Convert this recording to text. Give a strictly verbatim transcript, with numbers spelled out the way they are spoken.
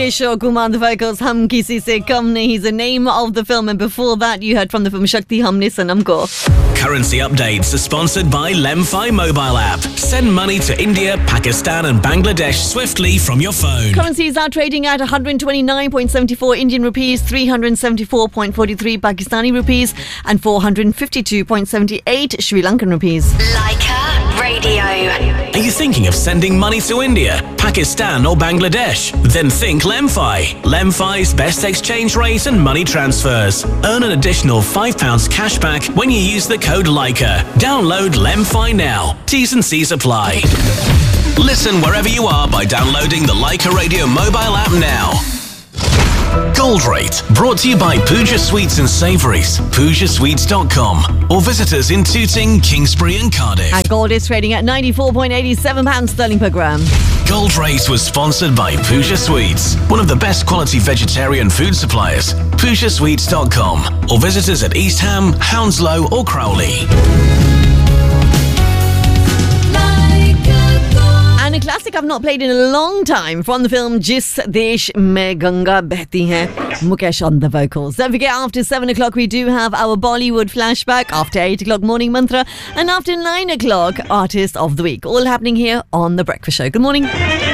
Ashok Kumar, the vocals, Hum Kisi Se Kam Nahi is the name of the film, and before that you heard from the film Shakti Humne Sanam Ko. Currency updates are sponsored by Lemfi mobile app. Send money to India, Pakistan and Bangladesh swiftly from your phone. Currencies are trading at one hundred twenty-nine point seven four Indian rupees, three hundred seventy-four point four three Pakistani rupees and four hundred fifty-two point seven eight Sri Lankan rupees. Leica Radio. Are you thinking of sending money to India, Pakistan or Bangladesh? Then think Lemfi. Lemfi's best exchange rate and money transfers. Earn an additional five pounds cash back when you use the code Leica. Download Lemfi now. T's and C's apply. Listen wherever you are by downloading the Leica Radio mobile app now. Gold Rate, brought to you by Pooja Sweets and Savouries, pooja sweets dot com, or visit us in Tooting, Kingsbury and Cardiff. And gold is trading at ninety-four point eight seven pounds sterling per gram. Gold Rate was sponsored by Pooja Sweets, one of the best quality vegetarian food suppliers. pooja sweets dot com, or visit us at East Ham, Hounslow or Crowley. And a classic I've not played in a long time from the film Jis Desh Mein Ganga Behti Hai, Mukesh on the vocals. Don't forget, after seven o'clock we do have our Bollywood flashback, after eight o'clock Morning Mantra, and after nine o'clock Artist of the Week. All happening here on The Breakfast Show. Good morning.